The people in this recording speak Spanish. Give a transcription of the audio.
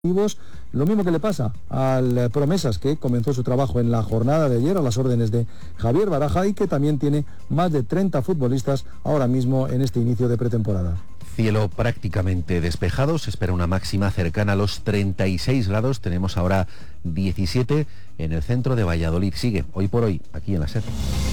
Lo mismo que le pasa al Promesas, que comenzó su trabajo en la jornada de ayer a las órdenes de Javier Baraja y que también tiene más de 30 futbolistas ahora mismo en este inicio de pretemporada. Cielo prácticamente despejado, se espera una máxima cercana a los 36 grados, tenemos ahora 17 en el centro de Valladolid. Sigue hoy por hoy aquí en la SER.